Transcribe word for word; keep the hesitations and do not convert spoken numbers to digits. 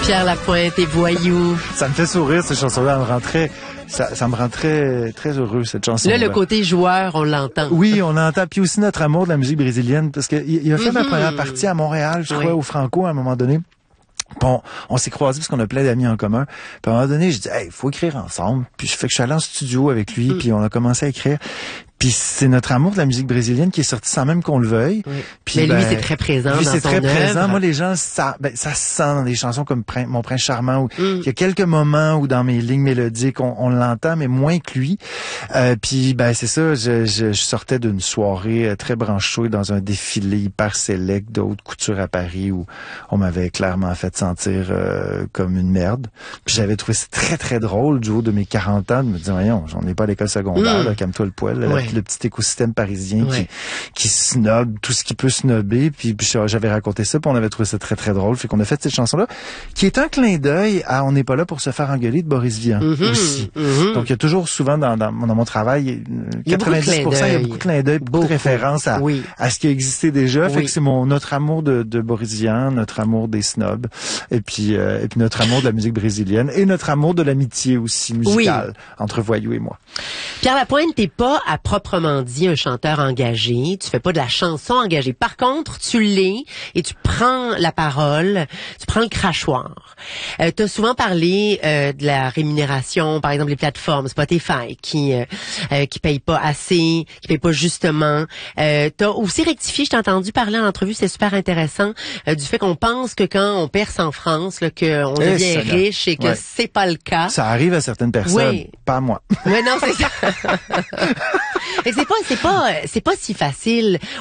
Pierre Lapointe et Voyou. Ça me fait sourire, cette chanson-là. Elle me rend très, ça, ça me rend très, très heureux, cette chanson. Là, le côté joueur, on l'entend. Oui, on l'entend. Puis aussi notre amour de la musique brésilienne, parce qu'il il a fait mm-hmm. ma première partie à Montréal, je crois, oui. au Franco, à un moment donné. Bon, on s'est croisés parce qu'on a plein d'amis en commun. Puis à un moment donné, je dis, hey, faut écrire ensemble. Puis je fais que je suis allé en studio avec lui, mm. puis on a commencé à écrire. Puis c'est notre amour de la musique brésilienne qui est sorti sans même qu'on le veuille. Oui. Puis mais lui, ben, c'est très présent lui, dans c'est son très œuvre. présent. Moi, les gens, ça, ben, ça se sent dans des chansons comme Prin- Mon Prince Charmant, où mm. il y a quelques moments où dans mes lignes mélodiques, on, on l'entend, mais moins que lui. Euh, puis, ben, c'est ça, je, je, je sortais d'une soirée très branchée dans un défilé hyper sélect de haute couture à Paris où on m'avait clairement fait sentir euh, comme une merde. Puis j'avais trouvé ça très, très drôle du haut de mes quarante ans de me dire, voyons, j'en ai pas à l'école secondaire, mm. là, calme-toi le poil, là, ouais. le petit écosystème parisien ouais. qui, qui snob tout ce qui peut snobber. Puis, puis j'avais raconté ça, puis on avait trouvé ça très, très drôle. Fait qu'on a fait cette chanson-là, qui est un clin d'œil à On n'est pas là pour se faire engueuler de Boris Vian mm-hmm, aussi. Mm-hmm. Donc, il y a toujours souvent dans, dans, dans mon travail, quatre-vingt-dix pour cent, il y a beaucoup de clins d'œil, beaucoup, beaucoup de références à, oui. à ce qui existait déjà. Oui. Fait que c'est mon, notre amour de, de Boris Vian, notre amour des snobs, et puis, euh, et puis notre amour de la musique brésilienne, et notre amour de l'amitié aussi musicale oui. entre Voyou et moi. Pierre Lapointe, t'es pas à proprement dit un chanteur engagé, tu fais pas de la chanson engagée. Par contre, tu l'es et tu prends la parole, tu prends le crachoir. Euh, tu as souvent parlé euh, de la rémunération, par exemple les plateformes Spotify qui euh, euh, qui payent pas assez, qui payent pas justement. Euh, tu as aussi rectifié, je t'ai entendu parler en entrevue, c'est super intéressant, euh, du fait qu'on pense que quand on perce en France, là, qu'on devient et riche et que ouais. c'est pas le cas. Ça arrive à certaines personnes, oui. pas à moi. Oui, non, c'est ça. Et c'est pas, c'est pas, c'est pas si facile.